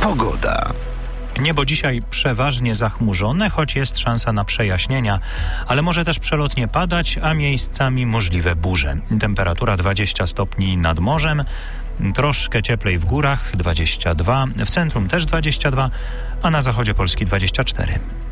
Pogoda. Niebo dzisiaj przeważnie zachmurzone, choć jest szansa na przejaśnienia, ale może też przelotnie padać, a miejscami możliwe burze. Temperatura 20 stopni nad morzem, troszkę cieplej w górach 22, w centrum też 22, a na zachodzie Polski 24.